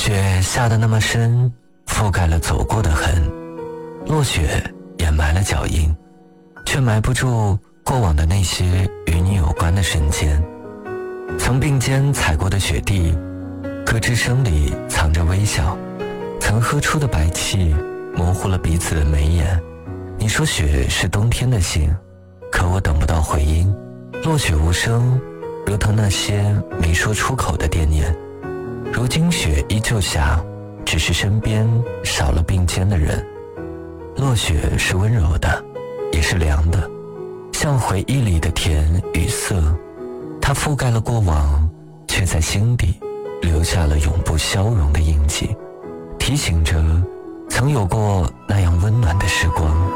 雪下得那么深，覆盖了走过的痕，落雪掩埋了脚印，却埋不住过往的那些与你有关的瞬间。曾并肩踩过的雪地，咯吱声里藏着微笑，曾喝出的白气模糊了彼此的眉眼。你说雪是冬天的信，可我等不到回音。落雪无声，如同那些没说出口的惦念。如今雪依旧下，只是身边少了并肩的人。落雪是温柔的，也是凉的，像回忆里的甜与涩，它覆盖了过往，却在心底留下了永不消融的印记，提醒着曾有过那样温暖的时光。